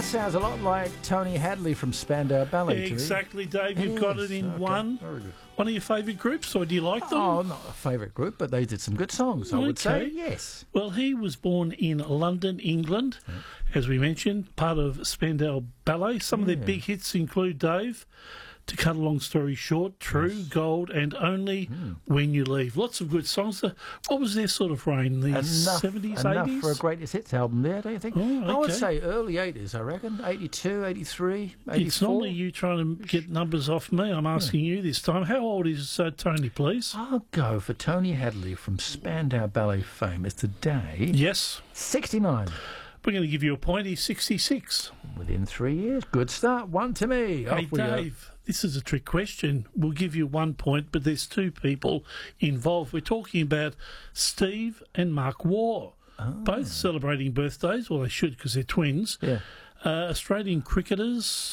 sounds a lot like Tony Hadley from Spandau Ballet. Exactly, Dave. You've got it in one of your favourite groups, or do you like them? Oh, not a favourite group, but they did some good songs, I would say. Yes. Well, he was born in London, England, as we mentioned, part of Spandau Ballet. Some of their big hits include, Dave, to cut a long story short, True, Gold, and Only When You Leave. Lots of good songs. What was their sort of reign? The 70s, 80s? Enough for a greatest hits album there, don't you think? Oh, okay. I would say early 80s, I reckon. 82, 83, 84. It's normally you trying to get numbers off me. I'm asking you this time. How old is Tony, please? I'll go for Tony Hadley from Spandau Ballet fame. It's today. Yes. 69. We're going to give you a point. He's 66. Within 3 years. Good start. One to me. Hey, Dave, this is a trick question. We'll give you 1 point, but there's two people involved. We're talking about Steve and Mark Waugh, both celebrating birthdays. Well, they should because they're twins. Yeah. Australian cricketers,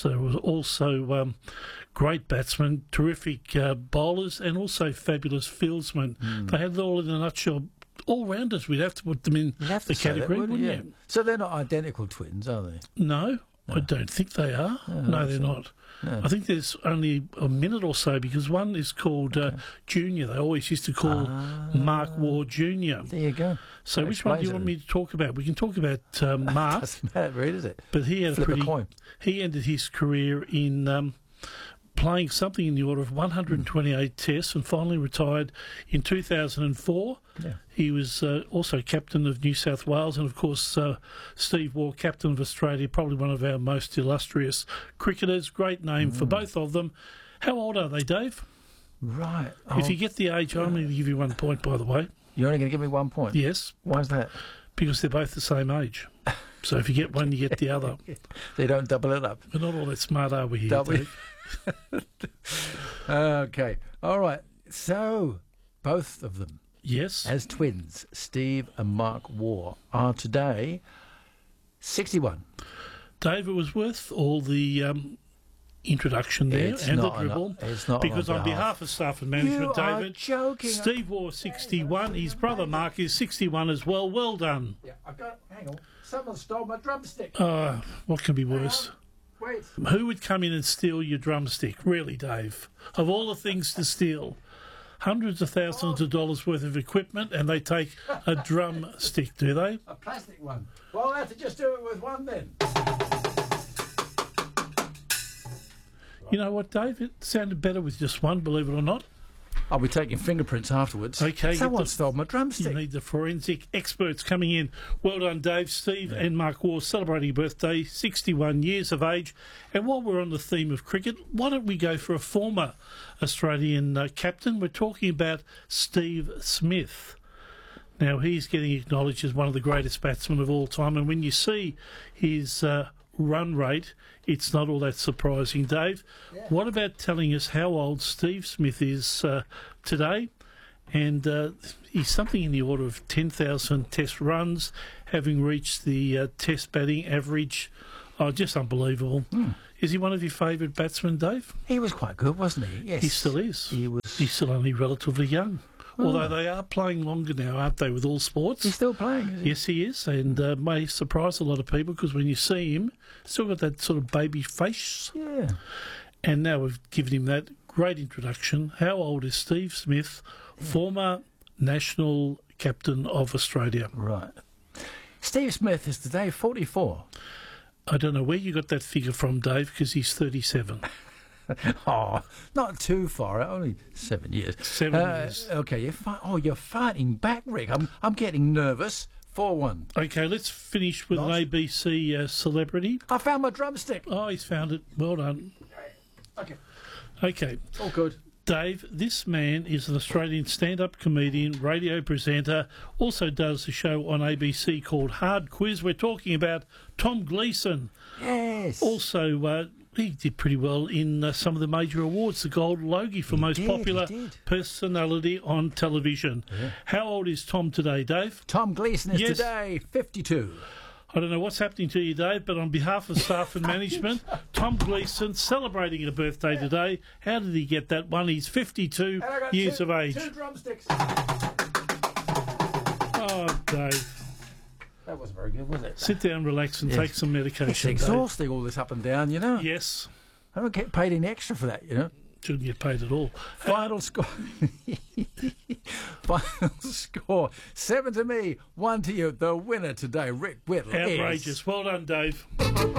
also great batsmen, terrific bowlers, and also fabulous fieldsmen. They had it all in a nutshell. All-rounders, we'd have to put them in the category, wouldn't you? So they're not identical twins, are they? No, I don't think they are. No, they're not. No. I think there's only a minute or so because one is called Junior. They always used to call Mark Waugh Junior. There you go. So which one do you want me to talk about? We can talk about Mark. Doesn't matter, does it? But he had a coin. He ended his career in playing something in the order of 128 tests and finally retired in 2004. Yeah. He was also captain of New South Wales and, of course, Steve Waugh, captain of Australia, probably one of our most illustrious cricketers. Great name for both of them. How old are they, Dave? Right. If you get the age, I'm going to give you 1 point, by the way. You're only going to give me 1 point? Yes. Why is that? Because they're both the same age. So if you get one, you get the other. They don't double it up. We're not all that smart, are we, here, Dave? Okay. All right. So, both of them, yes, as twins, Steve and Mark Waugh, are today 61. Dave, it was worth all the introduction there and the dribble. It's not because on behalf of staff and management, David, are joking. Steve Waugh, 61. His brother Mark is 61 as well. Well done. Yeah, hang on. Someone stole my drumstick. What can be worse? Wait. Who would come in and steal your drumstick? Really, Dave? Of all the things to steal, hundreds of thousands of dollars worth of equipment, and they take a drumstick, do they? A plastic one. Well, I'll have to just do it with one then. You know what, Dave? It sounded better with just one, believe it or not. I'll be taking fingerprints afterwards. Okay. Someone stole my drumstick. You need the forensic experts coming in. Well done, Dave. Steve and Mark Waugh celebrating birthday, 61 years of age. And while we're on the theme of cricket, why don't we go for a former Australian captain? We're talking about Steve Smith. Now, he's getting acknowledged as one of the greatest batsmen of all time. And when you see his run rate, it's not all that surprising. Dave, what about telling us how old Steve Smith is today? And he's something in the order of 10,000 test runs, having reached the test batting average. Oh, just unbelievable. Is he one of your favourite batsmen, Dave? He was quite good, wasn't he? Yes. He still is. He's still only relatively young. Although they are playing longer now, aren't they, with all sports? He's still playing, is he? Yes, he is, and may surprise a lot of people because when you see him, still got that sort of baby face. Yeah. And now we've given him that great introduction. How old is Steve Smith, former national captain of Australia? Right. Steve Smith is today 44. I don't know where you got that figure from, Dave, because he's 37. Oh, not too far. Only 7 years. 7 years. Okay, you're fighting back, Rick. I'm getting nervous. 4-1. Okay, let's finish with an ABC celebrity. I found my drumstick. Oh, he's found it. Well done. Okay. All good. Dave, this man is an Australian stand-up comedian, radio presenter, also does a show on ABC called Hard Quiz. We're talking about Tom Gleeson. Yes. Also, he did pretty well in some of the major awards, the Gold Logie for most popular personality on television. Yeah. How old is Tom today, Dave? Tom Gleeson is today 52. I don't know what's happening to you, Dave, but on behalf of staff and management, Tom Gleeson celebrating a birthday today. How did he get that one? He's 52 years of age. 2 drumsticks. Oh, Dave. That wasn't very good, was it? Sit down, relax, and Yes. take some medication. It's Dave. exhausting, all this up and down, you know. Yes. I don't get paid any extra for that, you know. Shouldn't get paid at all. Final score. Final score. 7 to me, 1 to you. The winner today, Rick Whittle. Outrageous. Well done, Dave.